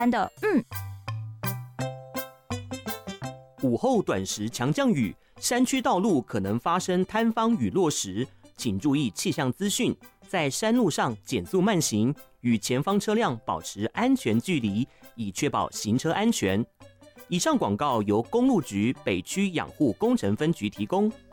的。 午后短时强降雨，山区道路可能发生坍方与落石，请注意气象资讯，在山路上减速慢行，与前方车辆保持安全距离，以确保行车安全。以上广告由公路局北区养护工程分局提供。